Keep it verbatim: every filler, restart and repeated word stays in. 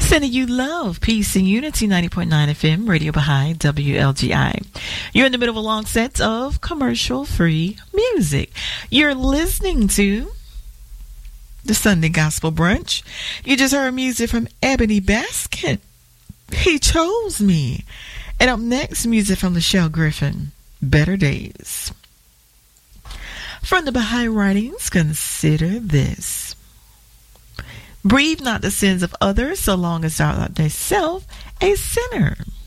Sending you love, peace, and unity. Ninety point nine F M, Radio Baha'i, W L G I. You're in the middle of a long set of commercial-free music. You're listening to the Sunday Gospel Brunch. You just heard music from Ebony Basket. He Chose Me. And up next, music from Lachelle Griffin, Better Days. From the Baha'i writings, consider this. Breathe not the sins of others, so long as thou art thyself a sinner.